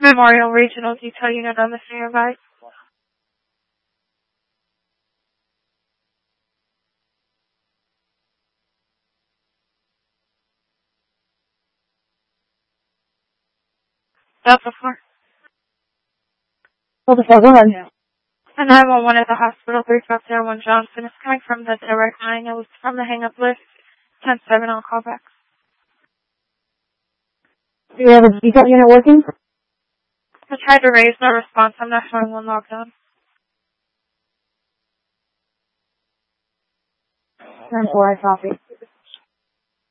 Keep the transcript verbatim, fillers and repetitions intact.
Memorial Regional Detail Unit on the nearby. Delta four. Delta four, go ahead. And nine one one at the hospital, three five zero one Johnson. It's coming from the direct line. It was from the hang-up list. ten seven, I'll call back. Do you have a detail unit working? I tried to raise no response. I'm not showing one logged on. ten four, I copy.